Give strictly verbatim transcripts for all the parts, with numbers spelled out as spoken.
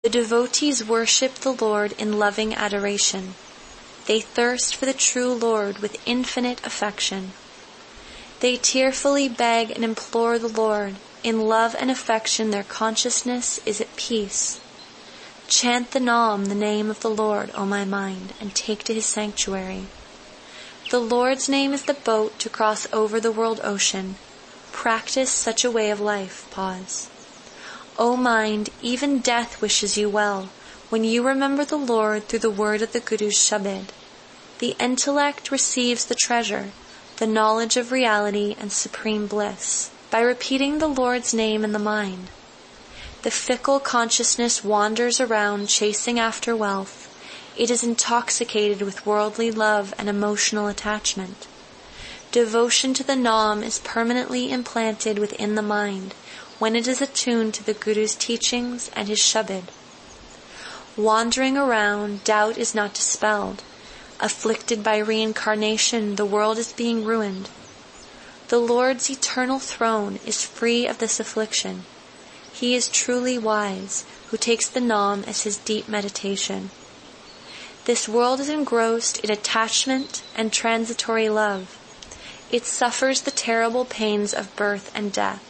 The devotees worship the Lord in loving adoration. They thirst for the true Lord with infinite affection. They tearfully beg and implore the Lord. In love and affection their consciousness is at peace. Chant the Nam, the name of the Lord, O my mind, and take to his sanctuary. The Lord's name is the boat to cross over the world ocean. Practice such a way of life. Pause. O mind, even death wishes you well, when you remember the Lord through the word of the Guru's Shabad. The intellect receives the treasure, the knowledge of reality and supreme bliss, by repeating the Lord's name in the mind. The fickle consciousness wanders around chasing after wealth. It is intoxicated with worldly love and emotional attachment. Devotion to the Nam is permanently implanted within the mind when it is attuned to the Guru's teachings and his Shabad. Wandering around, doubt is not dispelled. Afflicted by reincarnation, the world is being ruined. The Lord's eternal throne is free of this affliction. He is truly wise, who takes the Nam as his deep meditation. This world is engrossed in attachment and transitory love. It suffers the terrible pains of birth and death.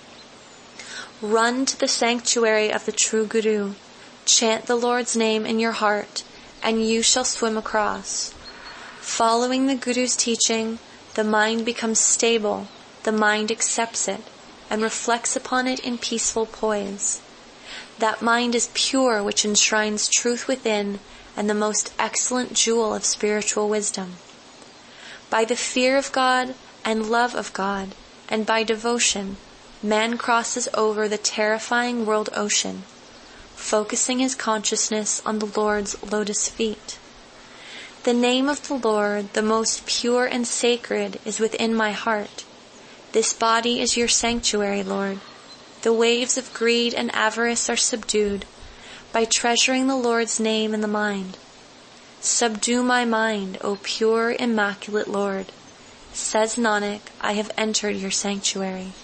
Run to the sanctuary of the true Guru. Chant the Lord's name in your heart, and you shall swim across. Following the Guru's teaching, the mind becomes stable, the mind accepts it, and reflects upon it in peaceful poise. That mind is pure which enshrines truth within and the most excellent jewel of spiritual wisdom. By the fear of God and love of God, and by devotion, man crosses over the terrifying world ocean, focusing his consciousness on the Lord's lotus feet. The name of the Lord, the most pure and sacred, is within my heart. This body is your sanctuary, Lord. The waves of greed and avarice are subdued by treasuring the Lord's name in the mind. Subdue my mind, O pure, immaculate Lord. Says Nanak, I have entered your sanctuary.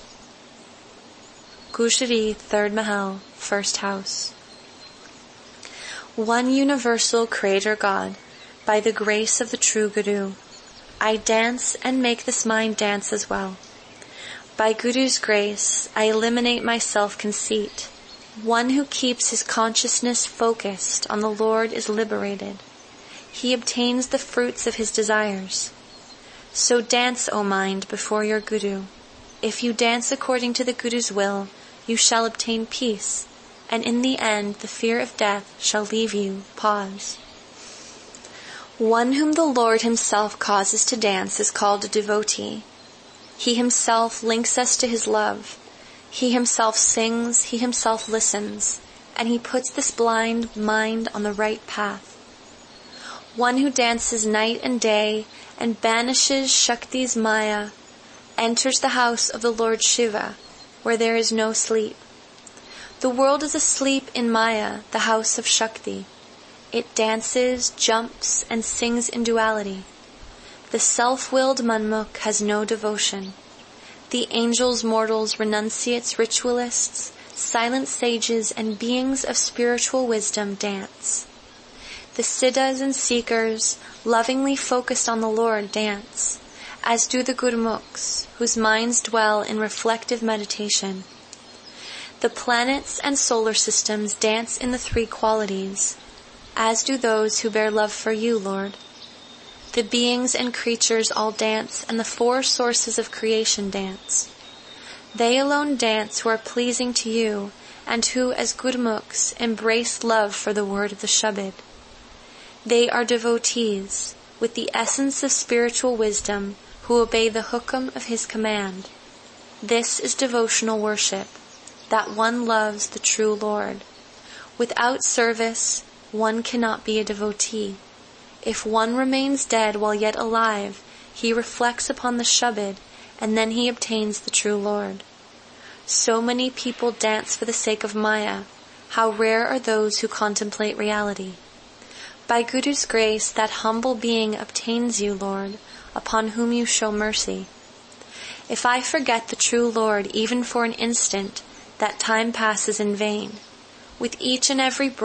Gujari, third Mahal, first house. One universal Creator God, by the grace of the true Guru, I dance and make this mind dance as well. By Guru's grace, I eliminate my self-conceit. One who keeps his consciousness focused on the Lord is liberated. He obtains the fruits of his desires. So dance, O mind, before your Guru. If you dance according to the Guru's will, you shall obtain peace, and in the end the fear of death shall leave you. Pause. One whom the Lord himself causes to dance is called a devotee. He himself links us to his love. He himself sings, he himself listens, and he puts this blind mind on the right path. One who dances night and day and banishes Shakti's Maya enters the house of the Lord Shiva, where there is no sleep. The world is asleep in Maya, the house of Shakti. It dances, jumps, and sings in duality. The self-willed Manmukh has no devotion. The angels, mortals, renunciates, ritualists, silent sages, and beings of spiritual wisdom dance. The siddhas and seekers, lovingly focused on the Lord, dance, as do the Gurmukhs, whose minds dwell in reflective meditation. The planets and solar systems dance in the three qualities, as do those who bear love for you, Lord. The beings and creatures all dance, and the four sources of creation dance. They alone dance who are pleasing to you, and who, as Gurmukhs, embrace love for the word of the Shabad. They are devotees, with the essence of spiritual wisdom, who obey the hukam of his command. This is devotional worship, that one loves the true Lord. Without service, one cannot be a devotee. If one remains dead while yet alive, he reflects upon the Shabad, and then he obtains the true Lord. So many people dance for the sake of Maya. How rare are those who contemplate reality. By Guru's grace, that humble being obtains you, Lord, upon whom you show mercy. If I forget the true Lord even for an instant, that time passes in vain. With each and every breath,